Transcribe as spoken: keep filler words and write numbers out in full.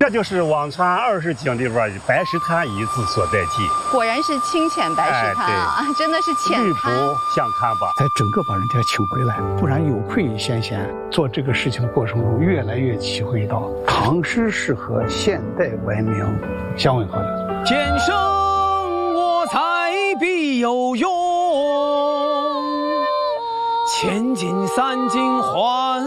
这就是辋川二十景里边白石滩遗址所在地。 果然是清浅白石滩啊，哎、真的是浅绿滩。 浦相看吧， 才整个把人家请回来，不然有愧于先贤。做这个事情过程中，越来越体会到唐诗是和现代文明相吻合的。 今生我材必有用，千金散尽还